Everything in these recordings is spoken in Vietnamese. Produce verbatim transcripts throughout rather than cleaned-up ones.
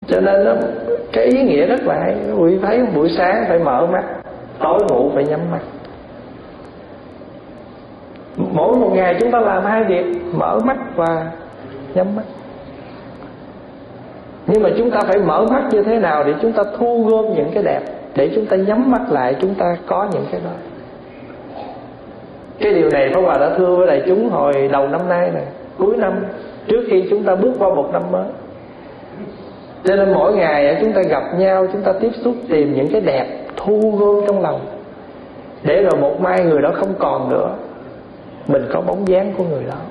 Cho nên đó, cái ý nghĩa rất là hay. Quý vị thấy buổi sáng phải mở mắt, tối ngủ phải nhắm mắt. Mỗi một ngày chúng ta làm hai việc, mở mắt và nhắm mắt. Nhưng mà chúng ta phải mở mắt như thế nào để chúng ta thu gom những cái đẹp, để chúng ta nhắm mắt lại chúng ta có những cái đó. Cái điều này Pháp Hòa đã thưa với đại chúng hồi đầu năm nay này, cuối năm, trước khi chúng ta bước vào một năm mới. Cho nên mỗi ngày chúng ta gặp nhau, chúng ta tiếp xúc tìm những cái đẹp, thu gom trong lòng, để rồi một mai người đó không còn nữa, mình có bóng dáng của người đó.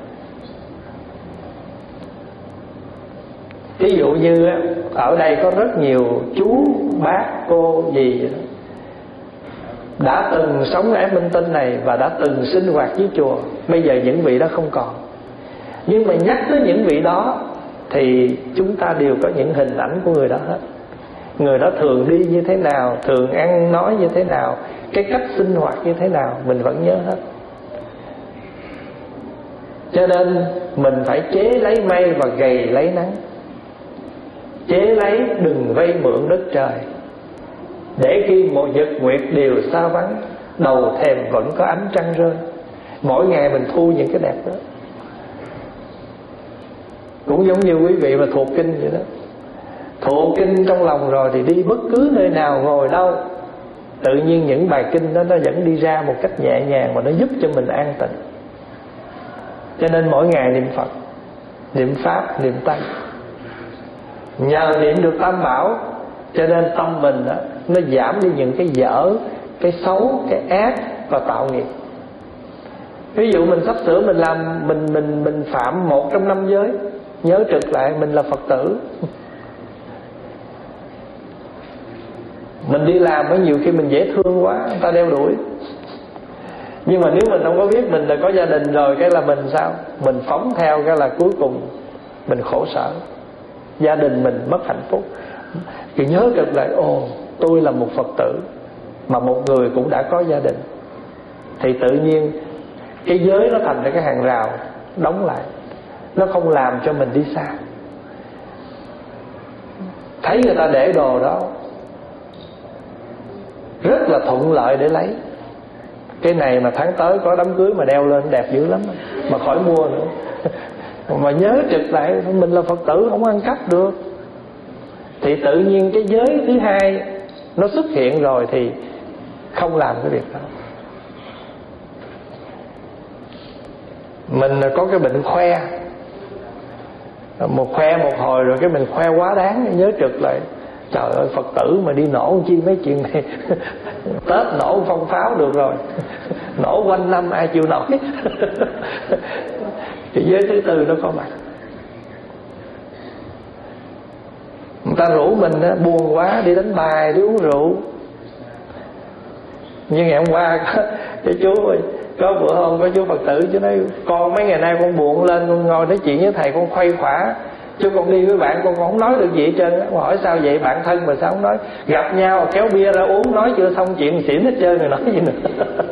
Ví dụ như ở đây có rất nhiều chú, bác, cô, dì vậy đó, đã từng sống ở Minh Tinh này và đã từng sinh hoạt với chùa. Bây giờ những vị đó không còn, nhưng mà nhắc tới những vị đó thì chúng ta đều có những hình ảnh của người đó hết. Người đó thường đi như thế nào, thường ăn nói như thế nào, cái cách sinh hoạt như thế nào, mình vẫn nhớ hết. Cho nên mình phải chế lấy mây và gầy lấy nắng. Chế lấy đừng vay mượn đất trời, để khi một nhật nguyệt đều xa vắng, đầu thềm vẫn có ánh trăng rơi. Mỗi ngày mình thu những cái đẹp đó. Cũng giống như quý vị mà thuộc kinh vậy đó. Thuộc kinh trong lòng rồi thì đi bất cứ nơi nào, ngồi đâu, tự nhiên những bài kinh đó nó vẫn đi ra một cách nhẹ nhàng, mà nó giúp cho mình an tịnh. Cho nên mỗi ngày niệm Phật, niệm Pháp, niệm Tăng. Nhờ niệm được Tam Bảo, cho nên tâm mình đó, nó giảm đi những cái dở, cái xấu, cái ác và tạo nghiệp. Ví dụ mình sắp sửa mình làm mình mình mình phạm một trong năm giới, nhớ trực lại mình là Phật tử. Mình đi làm có nhiều khi mình dễ thương quá, người ta đeo đuổi. Nhưng mà nếu mình không có biết mình là có gia đình rồi, cái là mình sao? Mình phóng theo cái là cuối cùng mình khổ sở, gia đình mình mất hạnh phúc. Thì nhớ cực lại, ồ, tôi là một Phật tử mà một người cũng đã có gia đình, thì tự nhiên cái giới nó thành ra cái hàng rào đóng lại, nó không làm cho mình đi xa. Thấy người ta để đồ đó rất là thuận lợi để lấy. Cái này mà tháng tới có đám cưới mà đeo lên đẹp dữ lắm, mà khỏi mua nữa. Mà nhớ trực lại mình là Phật tử, không ăn cắp được. Thì tự nhiên cái giới thứ hai nó xuất hiện rồi thì không làm cái việc đó. Mình có cái bệnh khoe, một khoe một hồi rồi cái mình khoe quá đáng, nhớ trực lại, trời ơi Phật tử mà đi nổ chi mấy chuyện này. Tết nổ phong pháo được rồi, nổ quanh năm ai chịu nổi. Thì giới thứ tư nó có mặt. Người ta rủ mình á, buồn quá đi đánh bài, đi uống rượu. Như ngày hôm qua có, cái chú ơi, có bữa hôm có chú Phật tử chú nói, con mấy ngày nay con buồn lên, con ngồi nói chuyện với thầy con khuây khỏa, chứ con đi với bạn con không nói được gì hết trơn á. Hỏi sao vậy, bạn thân mà sao không nói? Gặp nhau kéo bia ra uống, nói chưa xong chuyện xỉn hết trơn rồi, nói gì nữa.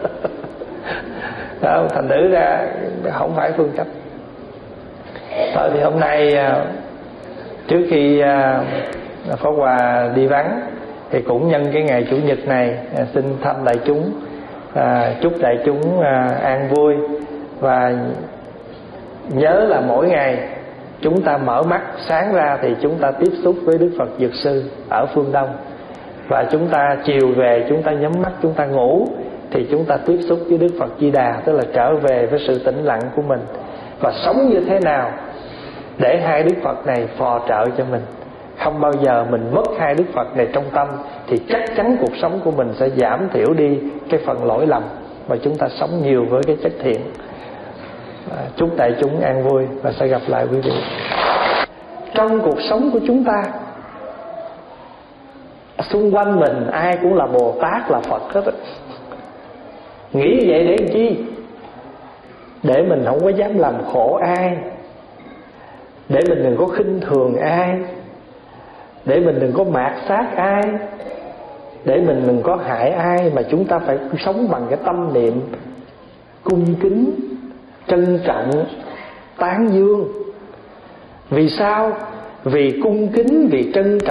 Đó, thành thử ra không phải phương cách. Thôi thì hôm nay trước khi Pháp Hòa đi vắng thì cũng nhân cái ngày Chủ nhật này xin thăm đại chúng, à, chúc đại chúng à, an vui. Và nhớ là mỗi ngày chúng ta mở mắt sáng ra thì chúng ta tiếp xúc với Đức Phật Dược Sư ở phương Đông. Và chúng ta chiều về chúng ta nhắm mắt chúng ta ngủ thì chúng ta tiếp xúc với Đức Phật Di Đà, tức là trở về với sự tĩnh lặng của mình. Và sống như thế nào để hai Đức Phật này phò trợ cho mình. Không bao giờ mình mất hai Đức Phật này trong tâm thì chắc chắn cuộc sống của mình sẽ giảm thiểu đi cái phần lỗi lầm, và chúng ta sống nhiều với cái chất thiện. à, Chúc đại chúng an vui và sẽ gặp lại quý vị. Trong cuộc sống của chúng ta, xung quanh mình ai cũng là Bồ Tát, là Phật hết. Nghĩ vậy để làm chi? Để mình không có dám làm khổ ai, để mình đừng có khinh thường ai, để mình đừng có mạt sát ai, để mình đừng có hại ai. Mà chúng ta phải sống bằng cái tâm niệm cung kính, trân trọng, tán dương. Vì sao? Vì cung kính, vì trân trọng